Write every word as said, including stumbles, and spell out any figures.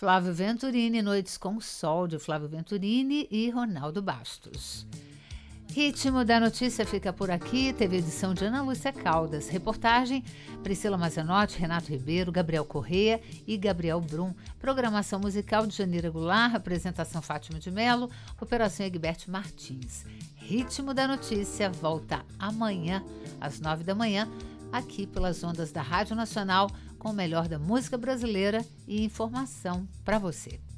Flávio Venturini, Noites com Sol, de Flávio Venturini e Ronaldo Bastos. Ritmo da Notícia fica por aqui, teve edição de Ana Lúcia Caldas, reportagem Priscila Mazanotti, Renato Ribeiro, Gabriel Corrêa e Gabriel Brum, programação musical de Janira Goulart, apresentação Fátima de Mello, operação Egberto Martins. Ritmo da Notícia volta amanhã, às nove da manhã, aqui pelas ondas da Rádio Nacional, com o melhor da música brasileira e informação para você.